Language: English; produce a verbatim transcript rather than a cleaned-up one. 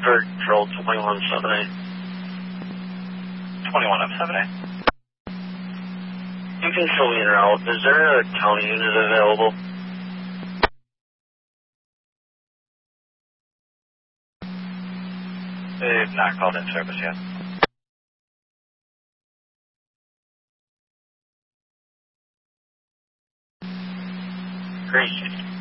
for Control twenty-one seven eight. twenty-one F seven eight. You can fill me in out. Is there a county unit available? They've not called in service yet. Great.